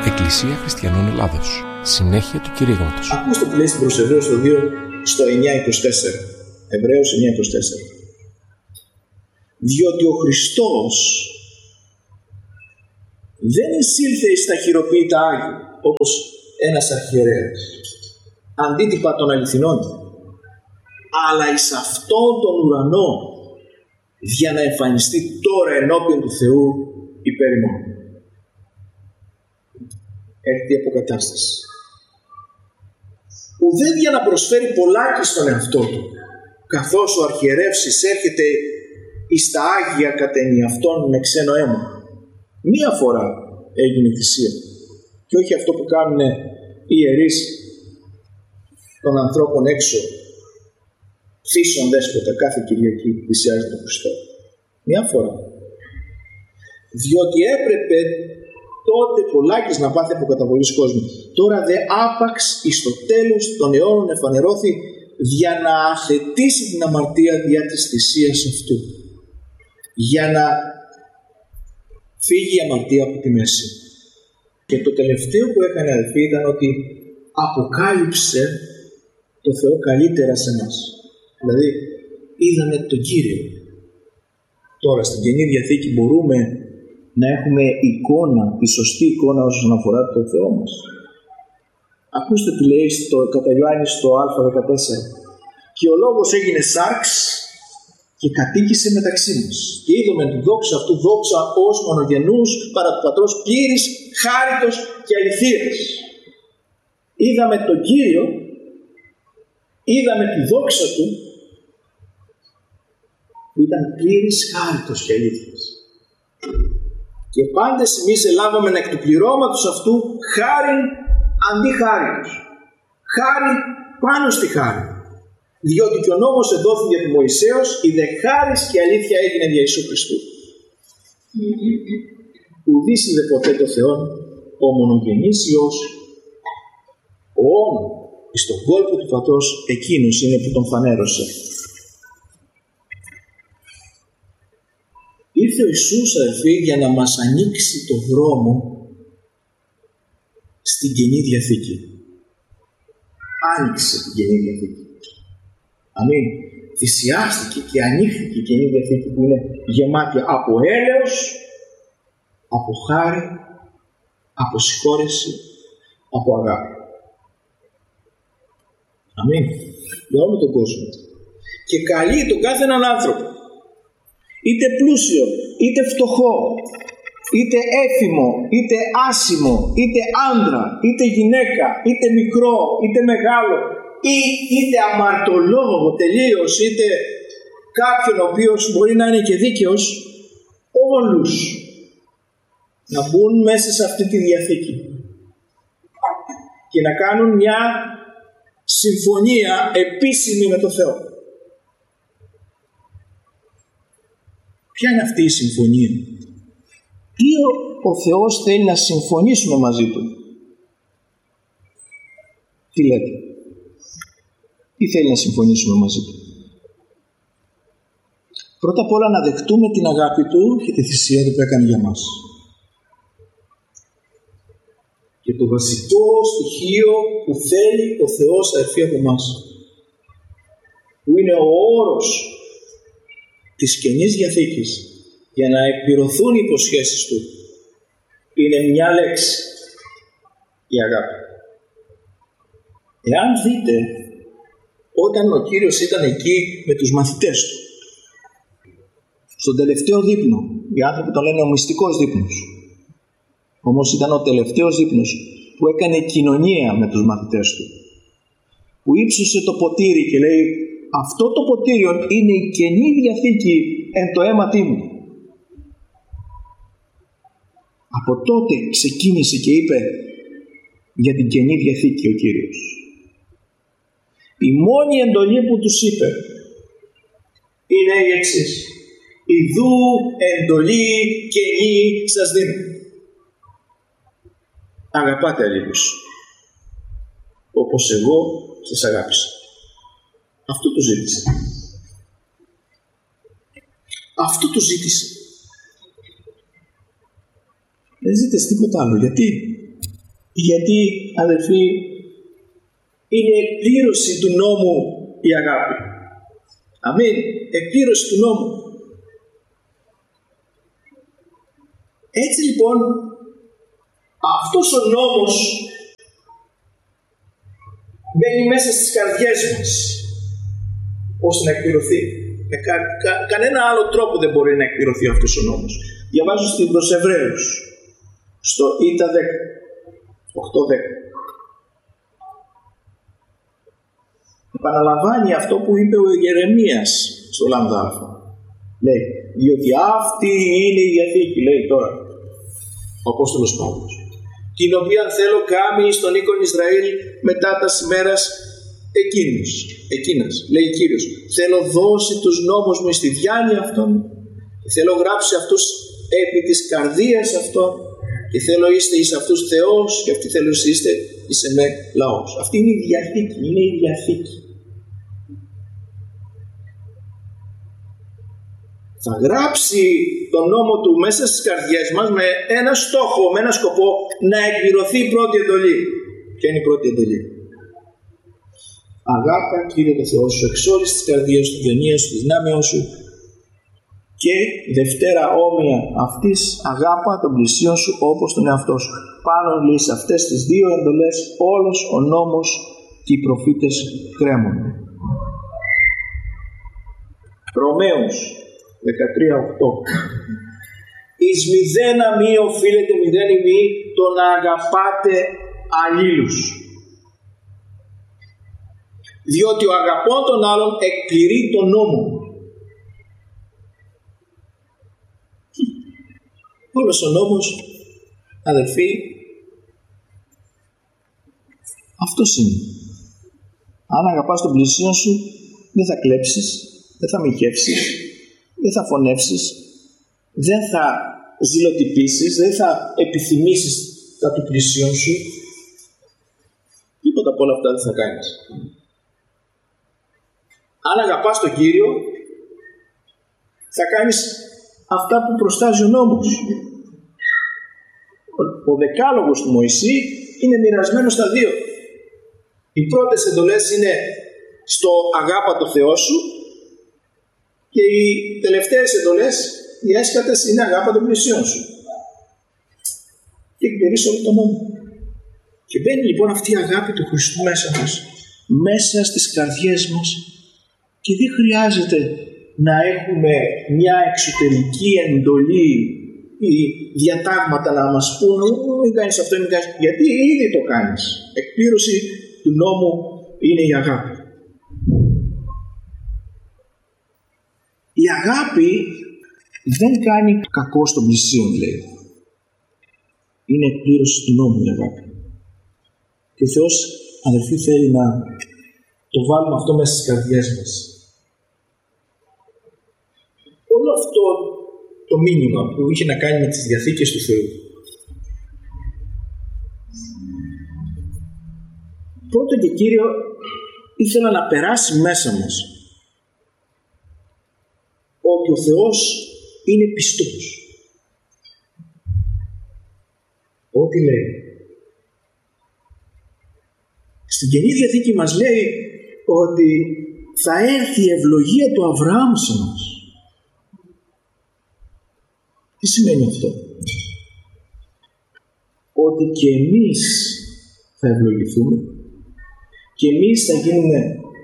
Εκκλησία Χριστιανών Ελλάδος. Συνέχεια του κηρύγματος. Ακούστε τι λέει στην προς Εβραίους το 2 στο 9:24. Εβραίους 9:24. Διότι ο Χριστός δεν εισήλθε εις τα χειροποίητα Άγια, όπως ένας αρχιερέας, αντίτυπα των αληθινών, αλλά εις αυτόν τον ουρανό, για να εμφανιστεί τώρα ενώπιον του Θεού υπέρ ημών. Έρχεται η αποκατάσταση. Ουδέ για να προσφέρει πολλάκι στον εαυτό του, καθώς ο αρχιερεύς εισέρχεται εις τα Άγια κατ' ενιαυτόν με ξένο αίμα. Μία φορά έγινε η θυσία, και όχι αυτό που κάνουν οι ιερείς των ανθρώπων έξω, θύσον δέσποτα, κάθε Κυριακή θυσιάζει τον Χριστό. Μία φορά. Διότι έπρεπε τότε πολλάκις να πάθει από καταβολής κόσμου. Τώρα δε άπαξ εις το τέλος των αιώνων εφανερώθη, για να αθετήσει την αμαρτία διά της θυσίας αυτού. Για να φύγει η αμαρτία από τη μέση. Και το τελευταίο που έκανε, αδελφοί, ήταν ότι αποκάλυψε το Θεό καλύτερα σε μας. Δηλαδή είδαμε τον Κύριο. Τώρα στην Καινή Διαθήκη μπορούμε να έχουμε εικόνα, τη σωστή εικόνα όσον αφορά το Θεό μας. Ακούστε τι λέει κατά Ιωάννη στο Α14. Και ο Λόγος έγινε σάρξ και κατοίκησε μεταξύ μας. Και είδαμε την δόξα αυτού, δόξα ως μονογενούς παρά του Πατρός, πλήρης, χάριτος και αληθείας. Είδαμε τον Κύριο, είδαμε τη δόξα του, που ήταν πλήρης, χάριτος και αλήθειας. Και πάντες εμείς ελάβαμε εκ του πληρώματος αυτού χάριν αντί χάριτος. Χάρη πάνω στη χάρη. Διότι και ο νόμος εδόθη δια του Μωυσέως, η δε χάρις και αλήθεια έγινε δια Ιησού Χριστού. Ουδής είδε ποτέ το Θεόν, ο μονογενής Υιός, ο όν εις τον κόλπο του Πατρός, εκείνος είναι που τον φανέρωσε. Ήρθε ο Ιησούς, αδελφοί, για να μας ανοίξει το δρόμο στην Καινή Διαθήκη. Άνοιξε την Καινή Διαθήκη. Αμήν. Θυσιάστηκε και ανοίχθηκε η Καινή Διαθήκη, που είναι γεμάτη από έλεος, από χάρη, από συγχώρεση, από αγάπη. Αμήν. Για όλο τον κόσμο. Και καλεί τον κάθε έναν άνθρωπο, είτε πλούσιο, είτε φτωχό, είτε έφημο, είτε άσημο, είτε άντρα, είτε γυναίκα, είτε μικρό, είτε μεγάλο, ή είτε αμαρτωλόγο τελείως, είτε κάποιον ο οποίος μπορεί να είναι και δίκαιος, όλους να μπουν μέσα σε αυτή τη Διαθήκη και να κάνουν μια συμφωνία επίσημη με το Θεό. Ποια είναι αυτή η συμφωνία? Τι ο Θεός θέλει να συμφωνήσουμε μαζί Του? Τι λέτε? Τι θέλει να συμφωνήσουμε μαζί Του? Πρώτα απ' όλα να δεχτούμε την αγάπη Του και τη θυσία Του που έκανε για μας. Και το βασικό στοιχείο που θέλει ο Θεός, αδελφοί, από εμάς, που είναι ο όρος της Καινής Διαθήκης για να εκπληρωθούν οι υποσχέσεις Του, είναι μια λέξη: η αγάπη. Εάν δείτε, όταν ο Κύριος ήταν εκεί με τους μαθητές Του, στον τελευταίο δείπνο, οι άνθρωποι τον λένε ο μυστικός δείπνος, όμως ήταν ο τελευταίος δείπνος που έκανε κοινωνία με τους μαθητές Του, που ύψωσε το ποτήρι και λέει: αυτό το ποτήριο είναι η Καινή Διαθήκη εν το αίματί μου. Από τότε ξεκίνησε και είπε για την Καινή Διαθήκη ο Κύριος. Η μόνη εντολή που τους είπε είναι η εξής: ιδού εντολή καινή σας δίνω. Αγαπάτε αλλήλους όπως εγώ σας αγάπησα. Αυτό του ζήτησε. Αυτό του ζήτησε. Δεν ζήτησε τίποτα άλλο. Γιατί? Γιατί, αδελφοί, είναι εκπλήρωση του νόμου η αγάπη. Αμήν. Εκπλήρωση του νόμου. Έτσι λοιπόν, αυτός ο νόμος μπαίνει μέσα στις καρδιές μας ώστε να εκπληρωθεί. Με κανένα άλλο τρόπο δεν μπορεί να εκπληρωθεί αυτός ο νόμος. Διαβάζω προς Εβραίους στο Ήτα 10, 8-10. Επαναλαμβάνει αυτό που είπε ο Γερεμίας στο Λανδάρφο. Λέει, διότι αυτή είναι η Διαθήκη, λέει τώρα ο Απόστολος Παύλος, την οποία θέλω κάμει στον οίκον Ισραήλ μετά τα ημέρας εκείνας, λέει Κύριος. Θέλω δώσει τους νόμους μου στη διάνοια αυτών και θέλω γράψει αυτούς επί της καρδίας αυτών και θέλω είστε εις αυτούς Θεός και αυτοί θέλω είστε εις εμέ λαός. Αυτή είναι η Διαθήκη, είναι η Διαθήκη. Θα γράψει τον νόμο του μέσα στις καρδιές μας με ένα στόχο, με ένα σκοπό, να εκπληρωθεί η πρώτη εντολή. Ποια είναι η πρώτη εντολή? Αγάπα Κύριε το Θεό σου εξ όλης της καρδίας του, γενίας σου, της δυνάμεως σου. Και δευτέρα όμοια αυτής, αγάπα τον πλησίον σου όπως τον εαυτό σου. Πάνω λέει σε αυτές τις δύο εντολές όλος ο νόμος και οι προφήτες κρέμονται. Ρωμαίους 13:8. Εις μηδένα μη οφείλετε μηδέν ημί το να αγαπάτε αλλήλους. Διότι ο αγαπών των άλλων εκπληρεί τον νόμο. Όλος ο νόμος, αδελφοί, αυτός είναι. Αν αγαπάς τον πλησίον σου, δεν θα κλέψεις, δεν θα μοιχεύσεις, δεν θα φωνεύσεις, δεν θα ζηλοτυπήσεις, δεν θα επιθυμήσεις τα του πλησίον σου. Τίποτα από όλα αυτά δεν θα κάνεις. Αν αγαπάς τον Κύριο, θα κάνεις αυτά που προστάζει ο νόμος. Ο δεκάλογος του Μωυσή είναι μοιρασμένος στα δύο. Οι πρώτες εντολές είναι στο αγάπα το Θεό σου και οι τελευταίες εντολές, οι έσχατες, είναι αγάπα των πλησίων σου. Και εκπληρείς όλο τον νόμο. Και μπαίνει λοιπόν αυτή η αγάπη του Χριστού μέσα μας, μέσα στις καρδιές μας, και δεν χρειάζεται να έχουμε μια εξωτερική εντολή ή διατάγματα να μας πούν μην κάνεις αυτό, μην κάνεις, γιατί ήδη το κάνεις. Εκπλήρωση του νόμου είναι η αγάπη. Η αγάπη δεν κάνει κακό στον πλησίον, λέει. Είναι εκπλήρωση του νόμου η αγάπη. Και ο Θεός, αδελφοί, θέλει να το βάλουμε αυτό μέσα στις καρδιές μας. Όλο αυτό το μήνυμα που είχε να κάνει με τις διαθήκες του Θεού, πρώτον και κύριο, ήθελα να περάσει μέσα μας ότι ο Θεός είναι πιστός. Ό,τι λέει. Στην Καινή Διαθήκη μας λέει ότι θα έρθει η ευλογία του Αβραάμ σε μας. Τι σημαίνει αυτό? Ότι και εμείς θα ευλογηθούμε και εμείς θα γίνουμε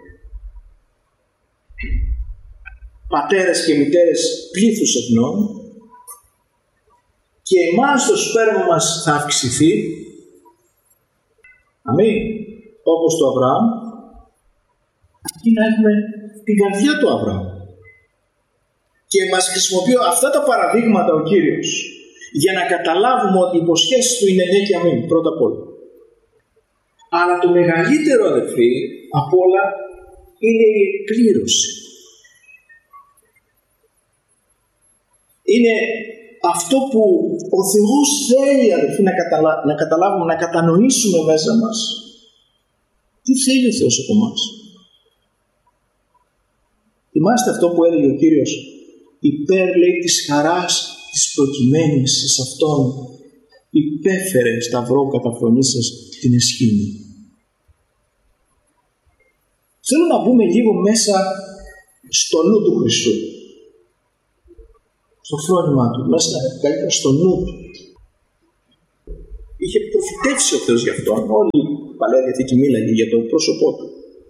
πατέρες και μητέρες πλήθους εθνών και εμάς το σπέρμα μας θα αυξηθεί, αμήν, όπως το Αβραάμ, και να έχουμε την καρδιά του Αβραάμ. Και μας χρησιμοποιεί αυτά τα παραδείγματα ο Κύριος για να καταλάβουμε ότι οι υποσχέσεις του είναι ναι και αμήν, πρώτα απ' όλα. Αλλά το μεγαλύτερο, αδελφοί, απ' όλα είναι η εκπλήρωση. Είναι αυτό που ο Θεός θέλει, αδελφοί, να καταλάβουμε, να κατανοήσουμε μέσα μας. Τι θέλει ο Θεός από εμάς? Θυμάστε αυτό που έλεγε ο Κύριος? Υπέρ, λέει, της χαράς της προκειμένης εις Αυτόν υπέφερε σταυρό καταφρονήσας την εσχήνη. Θέλω να μπούμε λίγο μέσα στο νου του Χριστού, στο φρόνημά του, μέσα καλύτερα στο νου του. Είχε προφητεύσει ο Θεός γι' αυτό. Όλη η Παλαιά Διαθήκη μίλαγε για το πρόσωπό του.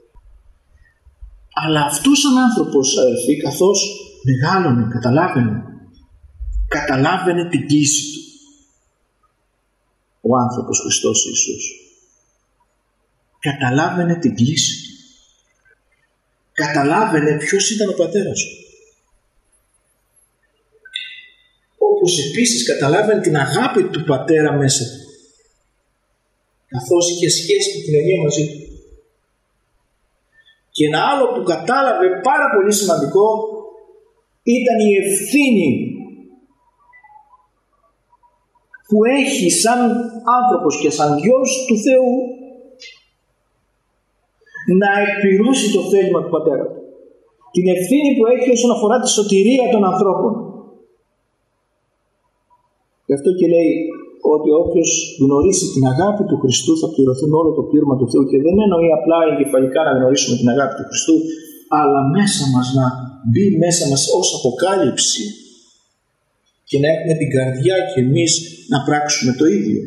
Αλλά αυτός ο άνθρωπος, αδελφοί, καθώς μεγάλωνε, καταλάβαινε την κλίση του. Ο άνθρωπος Χριστός Ιησούς καταλάβαινε την κλίση του. Καταλάβαινε ποιος ήταν ο πατέρας του. Όπως επίσης καταλάβαινε την αγάπη του πατέρα μέσα του, καθώς είχε σχέση με την κοινωνία μαζί του. Και ένα άλλο που κατάλαβε πάρα πολύ σημαντικό ήταν η ευθύνη που έχει σαν άνθρωπος και σαν γιος του Θεού να εκπληρώσει το θέλημα του πατέρα του. Την ευθύνη που έχει όσον αφορά τη σωτηρία των ανθρώπων. Γι' αυτό και λέει ότι όποιος γνωρίσει την αγάπη του Χριστού θα πληρωθεί με όλο το πλήρωμα του Θεού, και δεν εννοεί απλά εγκεφαλικά να γνωρίσουμε την αγάπη του Χριστού, αλλά μέσα μας να μπει μέσα μας ως αποκάλυψη και να έχουμε την καρδιά και εμείς να πράξουμε το ίδιο.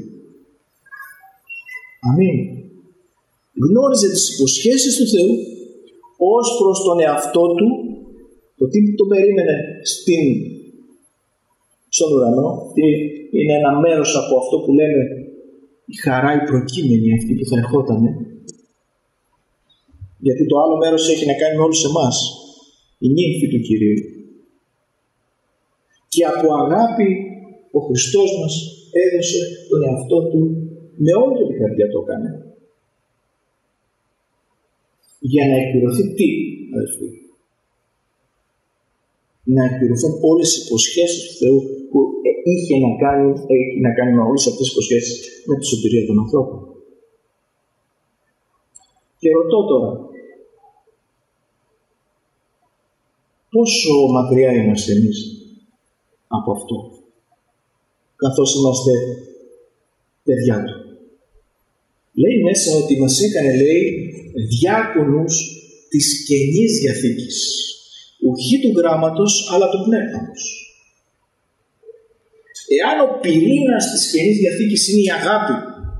Αμήν. Γνώριζε τις υποσχέσεις του Θεού ως προς τον εαυτό του, το τι τον περίμενε στον ουρανό. Είναι ένα μέρος από αυτό που λέμε η χαρά η προκείμενη, αυτή που θα ερχότανε. Γιατί το άλλο μέρος έχει να κάνει με όλους εμάς, η νύμφη του Κυρίου. Και από αγάπη ο Χριστός μας έδωσε τον εαυτό του, με όλη την καρδιά το έκανε. Για να εκπληρωθεί τι, αδελφοί? Να εκπληρωθούν όλες οι υποσχέσεις του Θεού που έχει να κάνει με όλες αυτές τις υποσχέσεις με τη σωτηρία των ανθρώπων. Και ρωτώ τώρα, πόσο μακριά είμαστε εμείς από αυτό, καθώς είμαστε παιδιά του? Λέει μέσα ότι μας έκανε, λέει, διάκονους της Καινής Διαθήκης, ουχή του γράμματος αλλά του πνεύματος. Εάν ο πυρήνας της Καινής Διαθήκης είναι η αγάπη,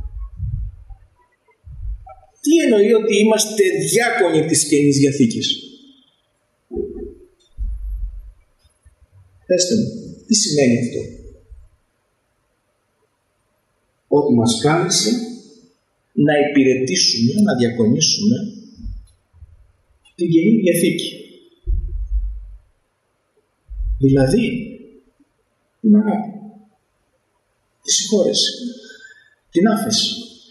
τι εννοεί ότι είμαστε διάκονοι της Καινής Διαθήκης? Πέστε μου, τι σημαίνει αυτό? Ότι μας κάλεσε να υπηρετήσουμε, να διακονήσουμε την Καινή Διαθήκη. Δηλαδή, την αγάπη, τη συγχώρεση, την άφεση.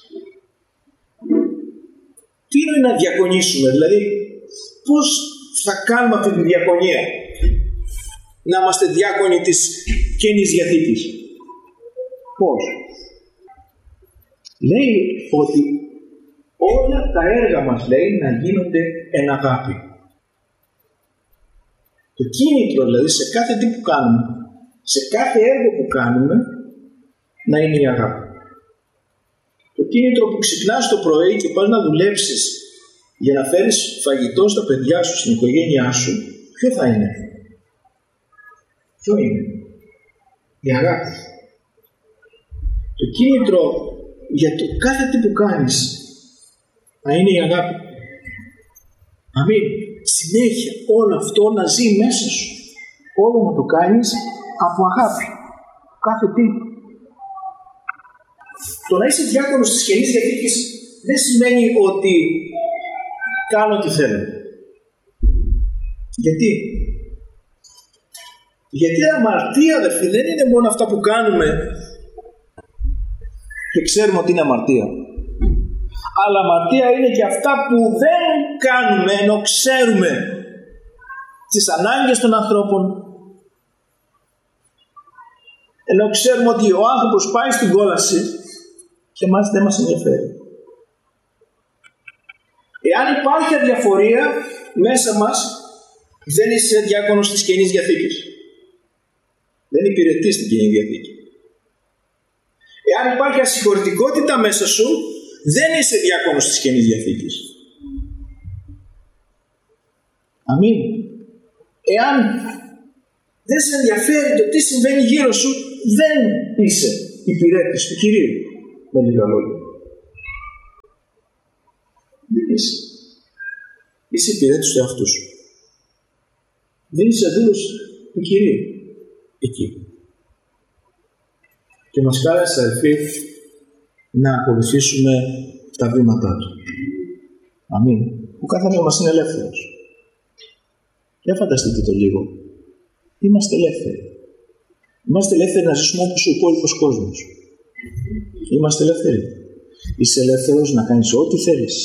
Τι είναι να διακονήσουμε, δηλαδή πώς θα κάνουμε αυτή τη διακονία, να είμαστε διάκονοι της Καινής Διαθήκης? Πώς? Λέει ότι όλα τα έργα μας, λέει, να γίνονται εν αγάπη. Το κίνητρο, δηλαδή, σε κάθε τι που κάνουμε, σε κάθε έργο που κάνουμε, να είναι η αγάπη. Το κίνητρο που ξυπνάς το πρωί και πας να δουλέψεις για να φέρεις φαγητό στα παιδιά σου, στην οικογένειά σου, ποιο θα είναι? Ποιο είναι? Η αγάπη. Το κίνητρο για το κάθε τι που κάνεις να είναι η αγάπη. Αμήν. Συνέχεια όλο αυτό να ζει μέσα σου. Όλο να το κάνεις από αγάπη. Κάθε τι. Το να είσαι διάκονος της Καινής Διαθήκης δεν σημαίνει ότι κάνω τι θέλω. Γιατί? Γιατί αμαρτία, αδερφοί, δεν είναι μόνο αυτά που κάνουμε και ξέρουμε ότι είναι αμαρτία. Αλλά αμαρτία είναι και αυτά που δεν κάνουμε ενώ ξέρουμε τις ανάγκες των ανθρώπων, ενώ ξέρουμε ότι ο άνθρωπος πάει στην κόλαση και εμάς δεν μας ενδιαφέρει. Εάν υπάρχει αδιαφορία μέσα μας, δεν είσαι διάκονος της Καινής Διαθήκης. Δεν υπηρετείς την Καινή Διαθήκη. Εάν υπάρχει ασυγχωρητικότητα μέσα σου, δεν είσαι διάκονος της Καινής Διαθήκης. Αμήν. Εάν δεν σε ενδιαφέρει το τι συμβαίνει γύρω σου, δεν είσαι υπηρέτης του Κυρίου. Με λίγα λόγια. Δεν είσαι. Είσαι υπηρέτης του εαυτού σου. Δεν είσαι δούλος του Κυρίου. Εκεί. Και μας κάλεσε, αδελφοί, να ακολουθήσουμε τα βήματά του. Αμήν. Ο καθένας μας είναι ελεύθερος. Για φανταστείτε το λίγο. Είμαστε ελεύθεροι. Είμαστε ελεύθεροι να ζήσουμε όπως ο υπόλοιπος κόσμος. Είμαστε ελεύθεροι. Είσαι ελεύθερος να κάνεις ό,τι θέλεις.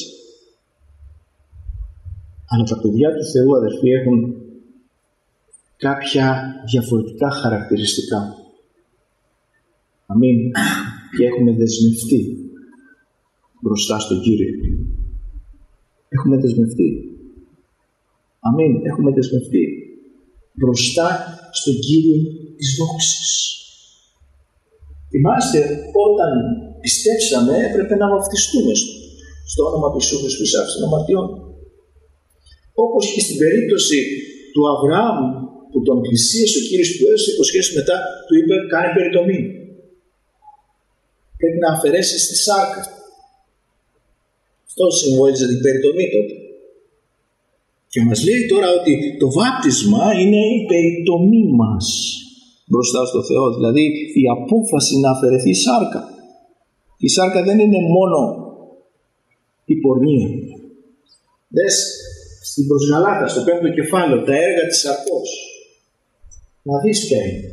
Αλλά τα παιδιά του Θεού, αδελφοί, έχουν κάποια διαφορετικά χαρακτηριστικά. Αμήν. Και έχουμε δεσμευτεί μπροστά στον Κύριο. Έχουμε δεσμευτεί. Αμήν. Έχουμε δεσμευτεί μπροστά στον Κύριο της δόξης. Θυμάστε, όταν πιστέψαμε, έπρεπε να βαφτιστούμε στο όνομα του Ιησού Χριστού εις άφεσιν αμαρτιών. Όπως και στην περίπτωση του Αβραάμ, που τον πλησίασε ο Κύριος, του έδωσε υποσχέσεις, μετά του είπε: κάνε περιτομή. Πρέπει να αφαιρέσεις τη σάρκα. Αυτό συμβόλιζε την περιτομή τότε. Και μας λέει τώρα ότι το βάπτισμα είναι η περιτομή μας μπροστά στο Θεό. Δηλαδή η απόφαση να αφαιρεθεί η σάρκα. Η σάρκα δεν είναι μόνο η πορνεία. Δες στην προς Γαλάτα, στο 5ο κεφάλαιο, τα έργα της σαρκός. Να δεις ποια είναι.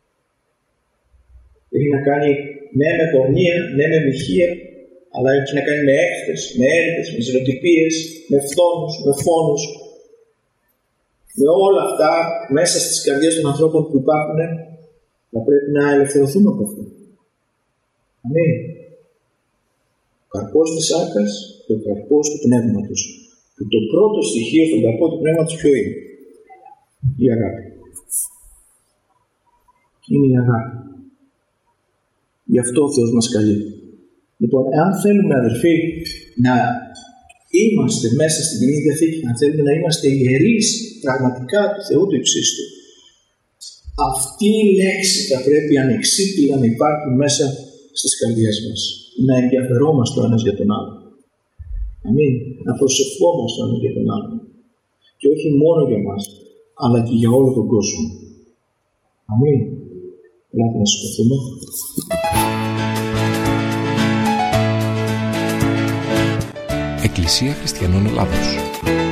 Έχει να κάνει ναι με πορνεία, ναι με μοιχεία, αλλά έχει να κάνει με έχθρες, με έρηδες, με ζηλοτυπίες, με φθόνους, με φόνους. Με όλα αυτά μέσα στις καρδιές των ανθρώπων που υπάρχουν, θα πρέπει να ελευθερωθούμε από αυτό. Αμήν. Ο καρπός της σάρκας και ο καρπός του πνεύματος. Που το πρώτο στοιχείο στον καρπό του πνεύματος ποιο είναι? Η αγάπη. Είναι η αγάπη. Γι' αυτό ο Θεός μας καλεί. Λοιπόν, εάν θέλουμε, αδελφοί, να είμαστε μέσα στην Καινή Διαθήκη, αν θέλουμε να είμαστε ιερείς πραγματικά του Θεού του υψίστου, αυτή η λέξη θα πρέπει ανεξίτηλα να υπάρχει μέσα στις καρδιές μας. Να ενδιαφερόμαστε ο ένας για τον άλλο. Αμήν. Να προσευχόμαστε ο ένας για τον άλλο. Και όχι μόνο για μας, αλλά και για όλο τον κόσμο. Αμήν. Ελάτε να σηκωθούμε. Εκκλησία Χριστιανών Ελλάδος.